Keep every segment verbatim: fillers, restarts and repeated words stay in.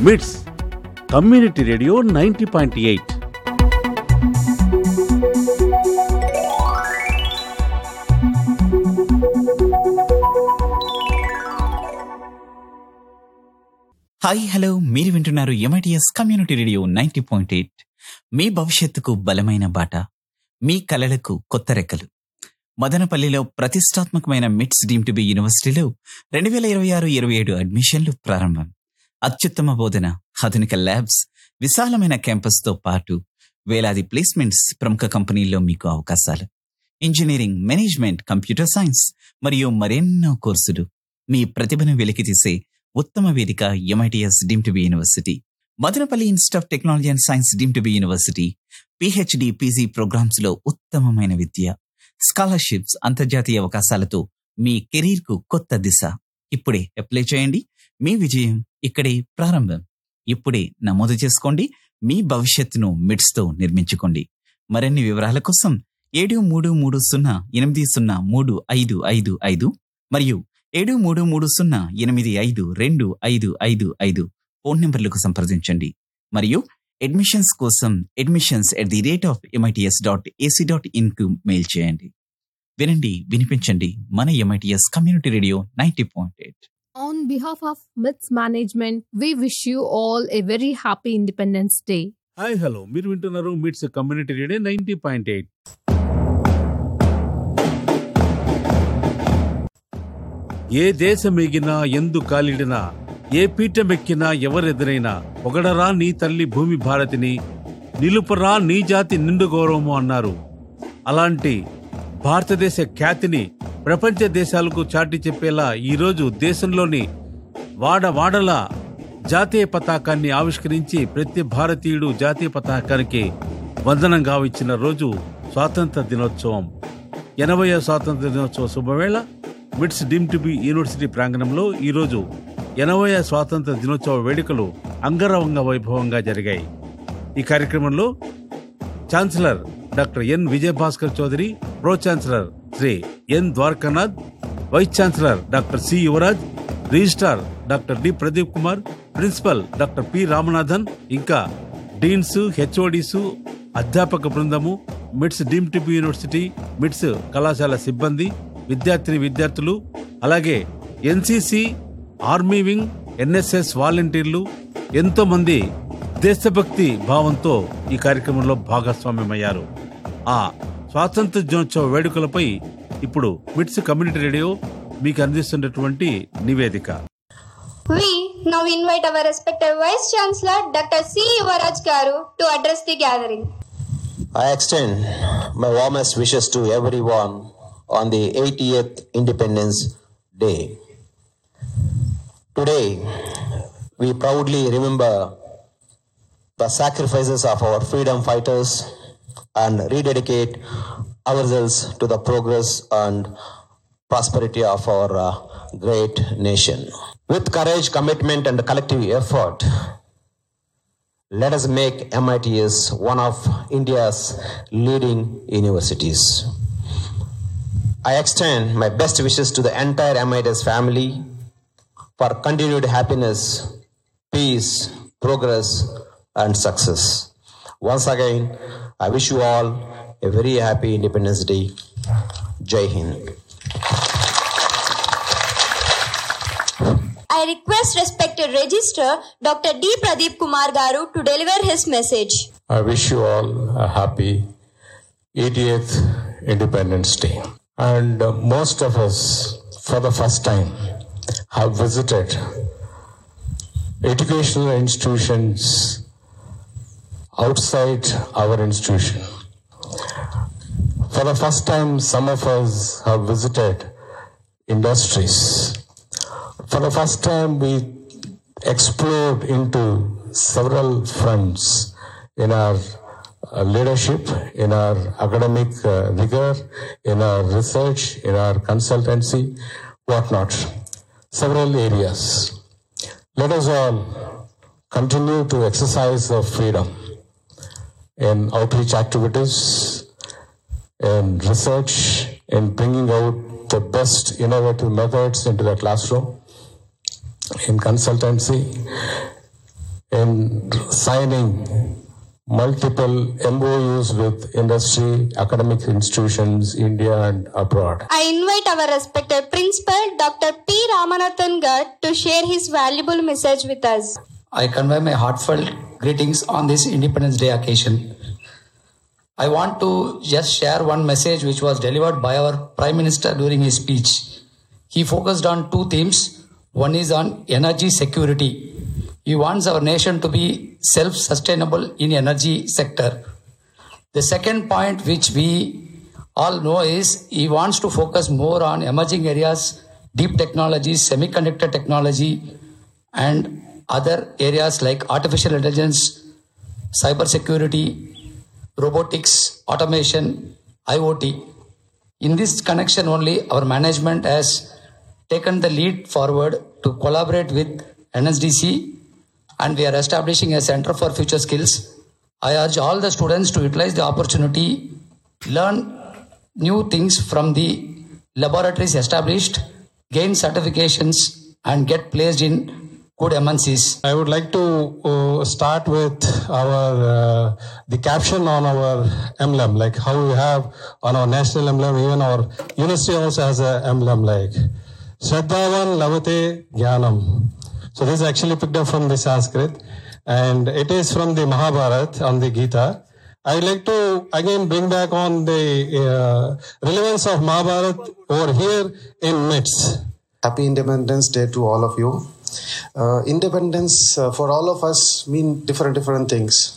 మిట్స్ community radio ninety point eight. Hi hello, మీరు వింటున్నారు MITS community radio ninety point eight. మీ భవిష్యత్తుకు బలమైన బాట, మీ కలలకు కొత్త రెక్కలు. మదనపల్లిలో ప్రతిష్టాత్మకమైన మిట్స్ డీమ్ టు బి యూనివర్సిటీలో రెండు వేల ఇరవై ఆరు ఇరవై ఏడు అడ్మిషన్లు ప్రారంభం. అత్యుత్తమ బోధన, ఆధునిక ల్యాబ్స్, విశాలమైన క్యాంపస్ తో పాటు వేలాది ప్లేస్మెంట్స్, ప్రముఖ కంపెనీల్లో మీకు అవకాశాలు. ఇంజనీరింగ్, మేనేజ్మెంట్, కంప్యూటర్ సైన్స్ మరియు మరెన్నో కోర్సులు. మీ ప్రతిభను వెలికితీసే ఉత్తమ వేదిక MITS deem to be university. Madanapalle institute of technology and science deem to be university. PhD, PG programmes లో ఉత్తమమైన విద్య, స్కాలర్షిప్స్, అంతర్జాతీయ అవకాశాలతో మీ కెరీర్ కు కొత్త దిశ. ఇప్పుడే అప్లై చేయండి. మీ విజయం ఇక్కడే ప్రారంభం. ఇప్పుడే నమోదు చేసుకోండి. మీ భవిష్యత్తును మిట్స్ తో నిర్మించుకోండి. మరిన్ని వివరాల కోసం ఏడు మూడు మూడు సున్నా ఎనిమిది సున్నా మూడు ఐదు ఐదు ఐదు మరియు ఏడు మూడు మూడు సున్నా ఎనిమిది ఐదు రెండు ఐదు ఐదు ఐదు ఫోన్ నెంబర్లకు సంప్రదించండి. మరియు అడ్మిషన్స్ కోసం admissions at the rate of MITS dot AC dot in కు మెయిల్ చేయండి. వినండి, వినిపించండి మన MITS community radio ninety point eight. On behalf of MITS Management, we wish you all a very happy Independence Day. Hi hello, మీరు వింటున్నారు మిట్స్ community radio ninety point eight. ఏ దేశమెగినా, ఎందు కాలిడినా, ఏ పీఠమెక్కినా, ఎవరెదురైనా పొగడరా నీ తల్లి భూమి భారతిని, నిలుపరా నీ జాతి నిండు గౌరవము అన్నారు. అలాంటి భారతదేశ ఖ్యాతిని ప్రపంచ దేశాలకు చాటి చెప్పేలా ఈరోజు దేశంలోని వాడవాడల జాతీయ పతాకాన్ని ఆవిష్కరించి ప్రతి భారతీయుడు జాతీయ పతాకానికి వందనం గావించిన రోజు స్వాతంత్ర దినోత్సవం. ఎనభైవ స్వాతంత్ర దినోత్సవ శుభవేళ మిట్స్ డీమ్ టు బి యూనివర్సిటీ ప్రాంగణంలో ఈరోజు ఎనభైవ స్వాతంత్ర దినోత్సవ వేడుకలు అంగరంగ వైభవంగా జరిగాయి. ఈ కార్యక్రమంలో chancellor doctor N Vijayabhaskar Chowdary, pro chancellor Shri ఎన్ Dwarakanath, vice chancellor doctor C Yuvraj, registrar doctor D Pradeep Kumar, principal doctor P Ramanathan, ఇంకా డీన్స్, హెచ్ఓడీస్, అధ్యాపక బృందము, మిట్స్ డీమ్ టు బి యూనివర్సిటీ, మిట్స్ కళాశాల సిబ్బంది, విద్యార్థిని విద్యార్థులు, అలాగే ఎన్సిసి, ఆర్మీ వింగ్, ఎన్ఎస్ఎస్ వాలంటీర్లు ఎంతో మంది దేశభక్తి భావంతో ఈ కార్యక్రమంలో భాగస్వామ్యమయ్యారు. ఆ స్వాతంత్ర దినోత్సవ వేడుకలపై ఇప్పుడు మిట్స్ కమ్యూనిటీ రేడియో మీకు అందిస్తున్నటువంటి నివేదిక. We now invite our respected Vice Chancellor Doctor C. Yuvaraj Garu to address the gathering. I extend my warmest wishes to everyone on the eightieth Independence Day. Today, we proudly remember the sacrifices of our freedom fighters and rededicate ourselves to the progress and prosperity of our uh, great nation. With courage, commitment, and collective effort, let us make M I T S one of India's leading universities. I extend my best wishes to the entire M I T S family for continued happiness, peace, progress, and success. Once again, I wish you all a very happy Independence Day. Jai Hind. I request respected Registrar Doctor D. Pradeep Kumar Garu to deliver his message. I wish you all a happy eightieth Independence Day. And uh, most of us, for the first time, have visited educational institutions outside our institution. For the first time, some of us have visited industries. For the first time, we explored into several fronts in our uh, leadership, in our academic uh, rigor, in our research, in our consultancy, whatnot. Several areas. Let us all continue to exercise our freedom in outreach activities, in research, in bringing out the best innovative methods into the classroom, in consultancy, in signing multiple M O Us with industry, academic institutions, India and abroad. I invite our respected principal, Doctor P. Ramanathan Garg, to share his valuable message with us. I convey my heartfelt greetings on this Independence Day occasion. I want to just share one message which was delivered by our Prime Minister during his speech. He focused on two themes. One is on energy security. He wants our nation to be self-sustainable in energy sector. The second point which we all know is he wants to focus more on emerging areas, deep technologies, semiconductor technology, and other areas like artificial intelligence, cyber security, robotics, automation, I O T. In this connection only, our management has taken the lead forward to collaborate with N S D C, and we are establishing a Center for Future Skills. I urge all the students to utilize the opportunity, learn new things from the laboratories established, gain certifications, and get placed in good M N Cs. I would like to uh, start with our uh, the caption on our emblem, like how we have on our national emblem. Even our university also has an emblem like Shraddhavan Lavate Jnanam. So this is actually picked up from the Sanskrit, and it is from the Mahabharata on the Gita. I would like to again bring back on the uh, relevance of Mahabharata over here in M I T S. Happy Independence Day to all of you. Uh, independence uh, for all of us mean different different things.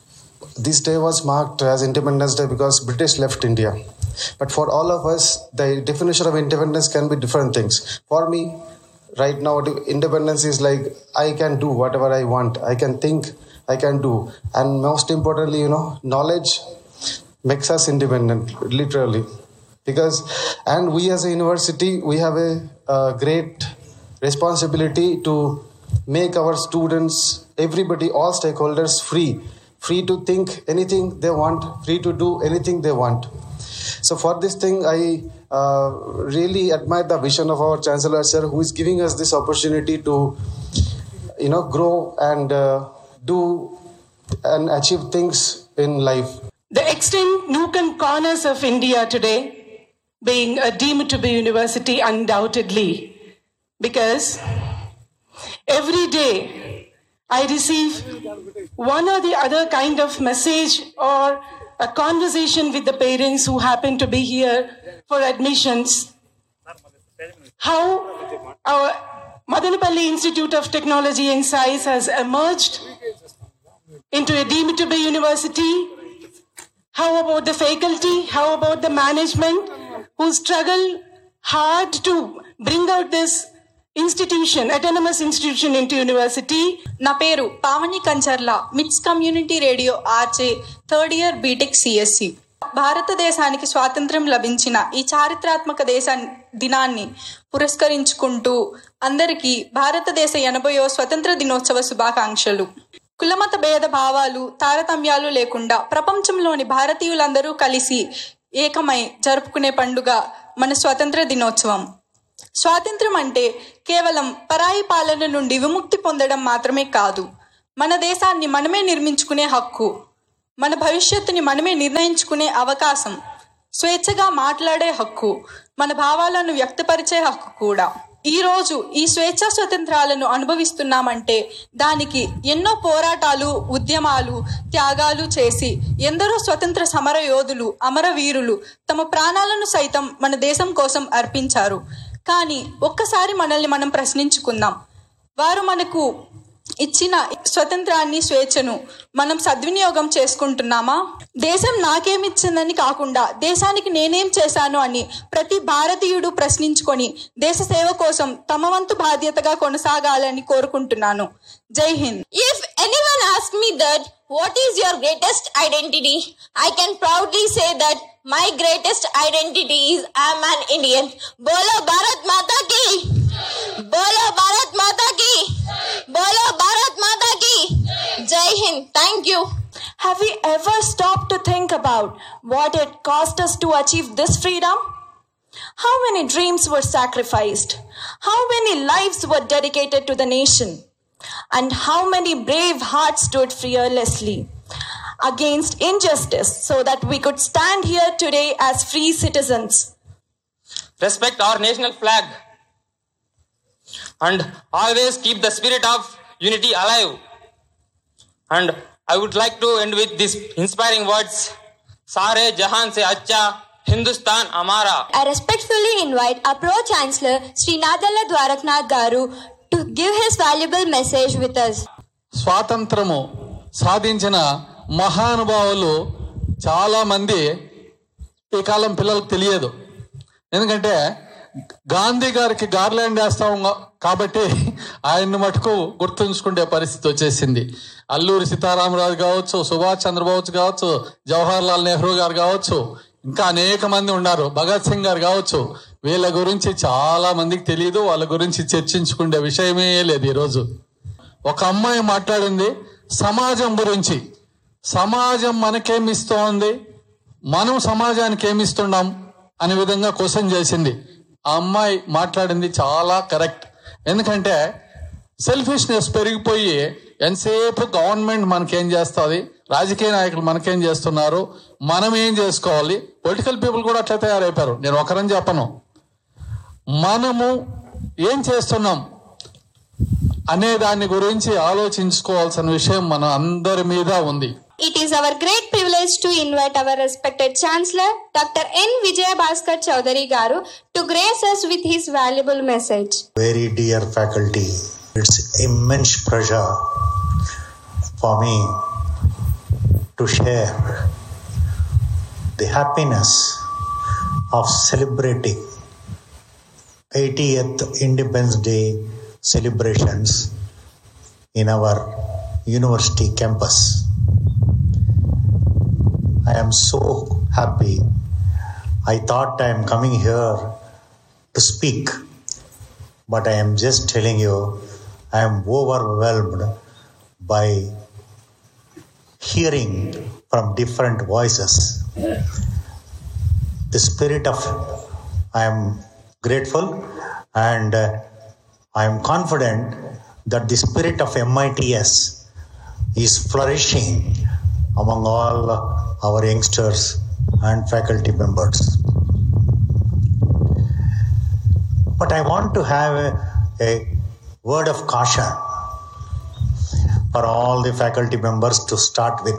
This day was marked as Independence Day because British left India. But for all of us, the definition of independence can be different things. For me, right now, independence is like I can do whatever I want. I can think, I can do. And most importantly, you know, knowledge makes us independent, literally. Because, and we as a university, we have a, a great responsibility to make our students, everybody, all stakeholders free. Free to think anything they want, free to do anything they want. So for this thing, I uh, really admire the vision of our Chancellor Sir, who is giving us this opportunity to, you know, grow and uh, do and achieve things in life. The extent nook and corners of India today, being a deemed to be university undoubtedly, because every day I receive one or the other kind of message or a conversation with the parents who happen to be here for admissions. How our Madanapalli Institute of Technology and Science has emerged into a deemed to be university. How about the faculty? How about the management who struggle hard to bring out this institution, autonomous institution into university? నా పేరు పావని కంచర్ల, మిట్స్ community radio RJ, third year BTech CSC. భారతదేశానికి స్వాతంత్ర్యం లభించిన ఈ చారిత్రాత్మక దేశ దినాన్ని పురస్కరించుకుంటూ అందరికీ భారతదేశ ఎనభైవ స్వతంత్ర దినోత్సవ శుభాకాంక్షలు. కులమత భేద భావాలు, తారతమ్యాలు లేకుండా ప్రపంచంలోని భారతీయులందరూ కలిసి ఏకమై జరుపుకునే పండుగ మన స్వతంత్ర దినోత్సవం. స్వాతంత్ర్యం అంటే కేవలం పరాయి పాలన నుండి విముక్తి పొందడం మాత్రమే కాదు, మన దేశాన్ని మనమే నిర్మించుకునే హక్కు, మన భవిష్యత్తుని మనమే నిర్ణయించుకునే అవకాశం, స్వేచ్ఛగా మాట్లాడే హక్కు, మన భావాలను వ్యక్తపరిచే హక్కు కూడా. ఈరోజు ఈ స్వేచ్ఛా స్వతంత్రాలను అనుభవిస్తున్నామంటే దానికి ఎన్నో పోరాటాలు, ఉద్యమాలు, త్యాగాలు చేసి ఎందరో స్వతంత్ర సమర యోధులు, అమరవీరులు తమ ప్రాణాలను సైతం మన దేశం కోసం అర్పించారు. కానీ ఒక్కసారి మనల్ని మనం ప్రశ్నించుకుందాం, వారు మనకు ఇచ్చిన స్వతంత్రాన్ని, స్వేచ్ఛను మనం సద్వినియోగం చేసుకుంటున్నామా? దేశం నాకేమిచ్చిందని కాకుండా దేశానికి నేనేం చేశాను అని ప్రతి భారతీయుడు ప్రశ్నించుకొని దేశ సేవ కోసం తమ వంతు బాధ్యతగా కొనసాగాలని కోరుకుంటున్నాను. జై Hind. If anyone asks me that what is your greatest identity, I can proudly say that my greatest identity is I am an Indian. Bolo Bharat Mata ki! Bolo Bharat Mata ki! Bolo Bharat Mata ki! Jai Hind. Thank you. Have we ever stopped to think about what it cost us to achieve this freedom? How many dreams were sacrificed? How many lives were dedicated to the nation? and how many brave hearts stood fearlessly against injustice so that we could stand here today as free citizens. Respect our national flag and always keep the spirit of unity alive. And I would like to end with these inspiring words. Sare Jahan se Acha Hindustan Amara. I respectfully invite our Pro-Chancellor Sri Nadalla Dwaraknath Garu to give his valuable message with us. స్వాతంత్రము సాధించిన మహానుభావులు చాలా మంది ఈ కాలం పిల్లలకు తెలియదు. ఎందుకంటే గాంధీ గారికి garland వేస్తాం కాబట్టి ఆయన్ని మటుకు గుర్తుంచుకునే పరిస్థితి వచ్చేసింది. అల్లూరి సీతారామరాజు కావచ్చు, సుభాష్ చంద్రబోస్ కావచ్చు, జవహర్ లాల్ నెహ్రూ గారు కావచ్చు, ఇంకా అనేక మంది ఉన్నారు, భగత్ సింగ్ గారు కావచ్చు. వీళ్ళ గురించి చాలా మందికి తెలియదు, వాళ్ళ గురించి చర్చించుకునే విషయమే లేదు. ఈరోజు ఒక అమ్మాయి మాట్లాడింది సమాజం గురించి. సమాజం మనకేమిస్తోంది, మనం సమాజానికి ఏమిస్తున్నాం అనే విధంగా క్వశ్చన్ చేసింది. ఆ అమ్మాయి మాట్లాడింది చాలా కరెక్ట్. ఎందుకంటే సెల్ఫిష్నెస్ పెరిగిపోయి ఎంతసేపు గవర్నమెంట్ మనకేం చేస్తుంది, రాజకీయ నాయకులు మనకేం చేస్తున్నారు, మనం ఏం చేసుకోవాలి. పొలిటికల్ పీపుల్ కూడా అట్లా తయారైపోయారు. నేను ఒకరని చెప్పను, మనము ఏం చేస్తున్నాం అనే దాని గురించి ఆలోచించుకోవాల్సిన విషయం మన అందరి మీద ఉంది. It is our great privilege to invite our respected Chancellor, Doctor N. Vijayabhaskar Chaudhary Garu, to grace us with his valuable message. Very dear faculty, it's immense pleasure for me to share the happiness of celebrating eightieth Independence Day celebrations in our university campus. I am so happy. I thought I am coming here to speak, but I am just telling you, I am overwhelmed by hearing from different voices. The spirit of, I am grateful and uh, I am confident that the spirit of M I T S is flourishing among all our youngsters and faculty members. But I want to have a, a word of caution for all the faculty members to start with.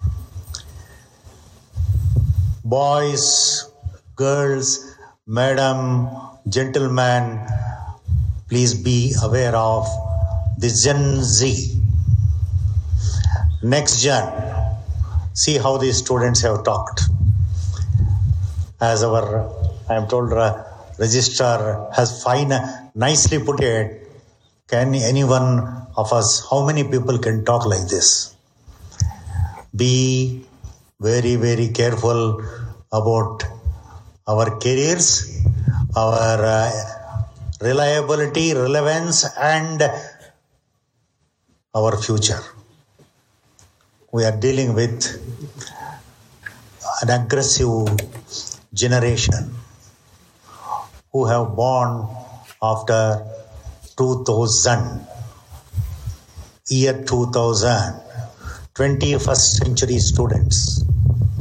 Boys, girls, madam, gentlemen, please be aware of the Gen Z. Next gen. See how these students have talked. As our, I am told, uh, registrar has fine, nicely put it. Can any one of us, how many people can talk like this? Be very, very careful about our careers, our uh, reliability, relevance, and our future. We are dealing with an aggressive generation who have born after two thousand, year two thousand, twenty-first century students.